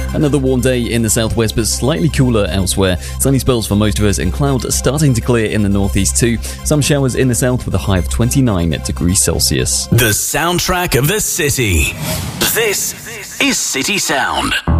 Another warm day in the southwest, but slightly cooler elsewhere. Sunny spells for most of us, and cloud starting to clear in the northeast too. Some showers in the south with a high of 29 degrees Celsius. The soundtrack of the city. This is City Sound.